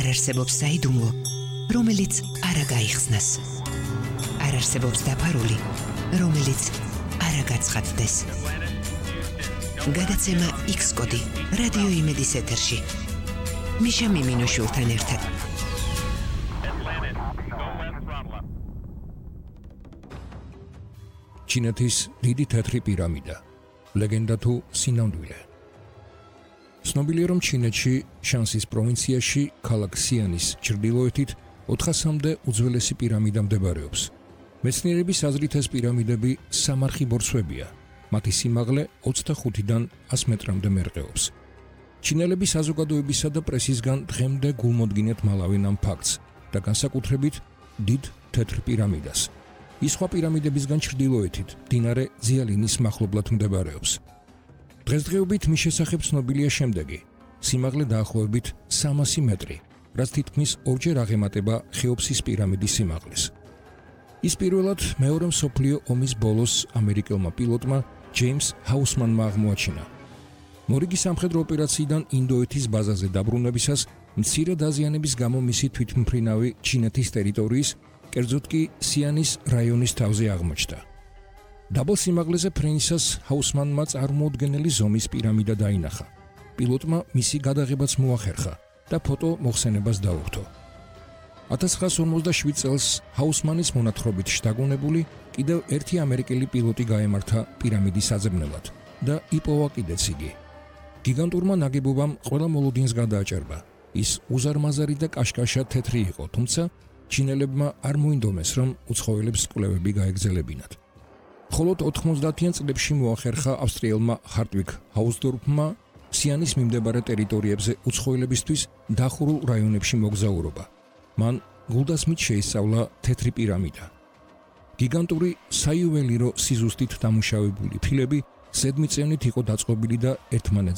არ არსებობს საიდუმლო, რომელიც არ გაიხსნას. არ არსებობს დაფარული, რომელიც არ გაცხადდეს. გადაცემა X-კოდი რადიო იმედის ეთერში. მიშა მიმინოშულთან ერთად. ჩინეთის დიდი თეთრი პირამიდა. ლეგენდა თუ სინამდვილე. ცნობილია, რომ ჩინეთში შანსის პროვინციაში ქალაქ სიანის ჩრდილოეთით 400-მდე უძველესი პირამიდა მდებარეობს. მეცნიერების აზრით ეს პირამიდები სამარხი ბორცვებია. მათი სიმაღლე 25-დან 100 მეტრამდე მერყეობს. ჩინელების საზოგადოებისა და პრესისგან დღემდე გულმოდგინეთ მალავენ ამ ფაქტს და განსაკუთრებით დიდ თეთრ პირამიდას. ის სხვა პირამიდებისგან ჩრდილოეთით, მდინარე ძიალინის მახლობლად მდებარეობს. დღესდღეობით მის შესახებ ცნობილია შემდეგი: სიმაღლე დაახლოებით 300 მეტრი, რაც თითქმის ორჯერ აღემატება ხეოფსის პირამიდის სიმაღლეს. ის პირველად მეორე მსოფლიო ომის ბოლოს ამერიკელმა პილოტმა ჯეიმს ჰაუსმანმა აღმოაჩინა. მორიგი სამხედრო ოპერაციიდან ინდოეთის ბაზაზე დაბრუნებისას მცირე დაზიანების გამო მისი თვითმფრინავი ჩინეთის ტერიტორიის, კერძოდ კი სიანის რაიონის თავზე აღმოჩნდა. დაბალ სიმაღლეზე ფრენისას ჰაუსმანმა წარმოუდგენელი ზომის პირამიდა დაინახა. პილოტმა მისი გადაღებაც მოახერხა და ფოტო მოხსენებას დაუხტო. 1957 წელს ჰაუსმანის მონათხრობით შთაგონებული კიდევ ერთი ამერიკელი პილოტი გაემართა პირამიდის საძებნელად და იპოვა კიდეც იგი. გიგანტურმა ნაგებობამ ყველა მოლოდინს გადააჭერბა. ის უზარმაზარი და კაშკაშა თეთრი იყო, თუმცა ჩინელებმა არ მოინდომეს, რომ უცხოელებს კვლევები გაეგზელებინათ. მხოლოდ 90-იან წლებში მოახერხა ავსტრიელმა ჰარტვიგ ჰაუსდორფმა სიანის მიმდებარე ტერიტორიებზე უცხოელებისთვის დახურულ რაიონებში მოგზაურობა. მან გულდასმით შეისწავლა თეთრი პირამიდა. გიგანტური საიუველირო სიზუსტით დამუშავებული ფილები ზედმიწევნით იყო დაწყობილი და ერთმანეთზე